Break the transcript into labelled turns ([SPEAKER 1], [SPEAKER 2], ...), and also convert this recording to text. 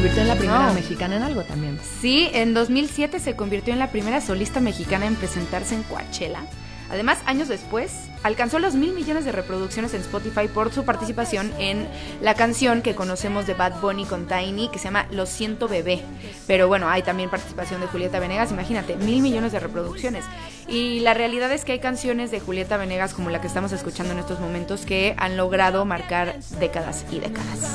[SPEAKER 1] convirtió en la primera
[SPEAKER 2] No.
[SPEAKER 1] mexicana en algo también.
[SPEAKER 2] Sí, en 2007 se convirtió en la primera solista mexicana en presentarse en Coachella. Además, años después, alcanzó los 1,000 millones de reproducciones en Spotify por su participación en la canción que conocemos de Bad Bunny con Tiny, que se llama Lo Siento Bebé. Pero bueno, hay también participación de Julieta Venegas, imagínate, 1,000 millones de reproducciones. Y la realidad es que hay canciones de Julieta Venegas como la que estamos escuchando en estos momentos que han logrado marcar décadas y décadas.